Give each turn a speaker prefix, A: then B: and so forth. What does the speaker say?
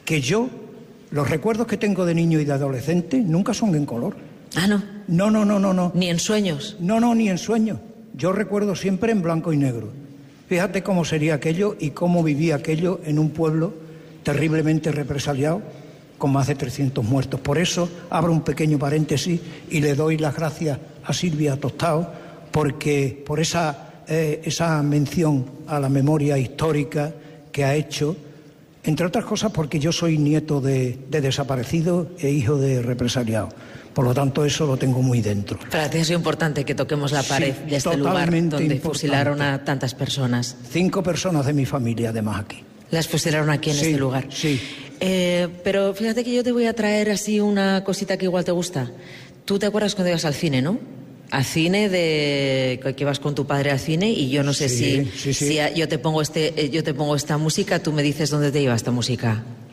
A: que yo, los recuerdos que tengo de niño y de adolescente nunca son en color.
B: Ah, ¿no?
A: No.
B: ¿Ni en sueños?
A: No, ni en sueños. Yo recuerdo siempre en blanco y negro. Fíjate cómo sería aquello y cómo vivía aquello en un pueblo terriblemente represaliado, con más de 300 muertos. Por eso abro un pequeño paréntesis y le doy las gracias a Silvia Tostao, porque por esa mención a la memoria histórica que ha hecho, entre otras cosas porque yo soy nieto de desaparecidos e hijo de represaliados. Por lo tanto, eso lo tengo muy dentro.
B: Para ti es importante que toquemos la pared de este lugar donde fusilaron a tantas personas.
A: 5 personas de mi familia, además, aquí.
B: Las fusilaron aquí en este lugar.
A: Sí.
B: Pero fíjate que yo te voy a traer así una cosita que igual te gusta. Tú te acuerdas cuando ibas al cine, ¿no? Al cine, que ibas con tu padre al cine, y yo no sé si yo te pongo esta música, tú me dices dónde te iba esta música.